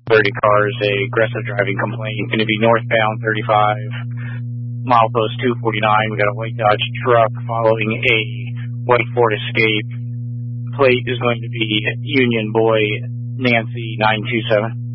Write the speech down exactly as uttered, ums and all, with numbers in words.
thirty cars, a aggressive driving complaint. Going to be northbound thirty-five, milepost two forty-nine. We got a white Dodge truck following a white Ford Escape. Plate is going to be Union Boy Nancy nine two seven.